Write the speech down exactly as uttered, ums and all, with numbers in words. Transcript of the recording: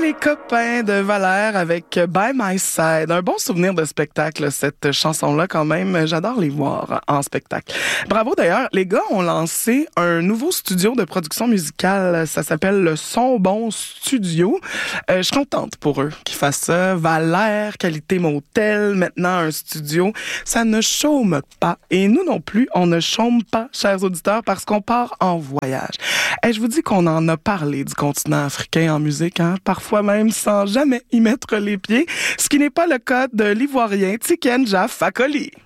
les copains de Valère avec By My Side. Un bon souvenir de spectacle, cette chanson-là quand même. J'adore les voir en spectacle. Bravo d'ailleurs, les gars ont lancé un nouveau studio de production musicale. Ça s'appelle le Son Bon Studio. Euh, je suis contente pour eux qu'ils fassent ça. Valère, qualité motel, maintenant un studio. Ça ne chôme pas. Et nous non plus, on ne chôme pas, chers auditeurs, parce qu'on part en voyage. Et je vous dis qu'on en a parlé du continent africain en musique, hein? Parfois même sans jamais y mettre les pieds, ce qui n'est pas le cas de l'Ivoirien Tiken Jah Fakoly.